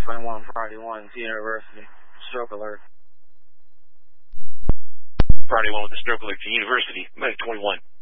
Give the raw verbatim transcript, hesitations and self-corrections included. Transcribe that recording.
twenty-one, Friday one to University. Stroke alert. Friday one with the stroke alert to University. Medic twenty-one.